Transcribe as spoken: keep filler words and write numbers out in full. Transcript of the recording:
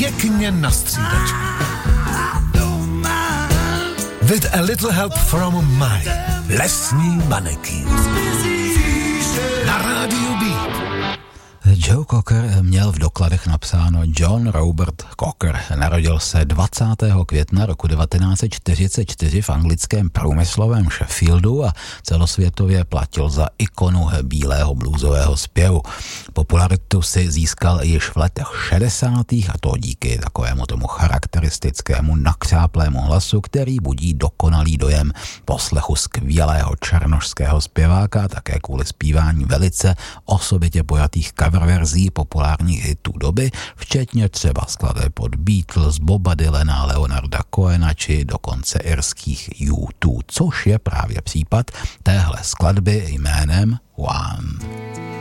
pěkně na střídačku. With a little help from my lesní manekin. Na rádiu B. Joe Cocker měl v dokladech napsáno John Robert Cocker. Narodil se dvacátého května roku devatenáct set čtyřicet čtyři v anglickém průmyslovém Sheffieldu a celosvětově platil za ikonu bílého bluesového zpěvu. Popularitu si získal již v letech šedesátých a to díky takovému tomu charakteristickému nakřáplému hlasu, který budí dokonalý dojem poslechu skvělého černošského zpěváka a také kvůli zpívání velice osobitě pojatých cover verzí populárních hitů doby, včetně třeba skladeb od Beatles, Boba Dylana, Leonarda Cohena či dokonce irských U dva, což je právě případ téhle skladby jménem One.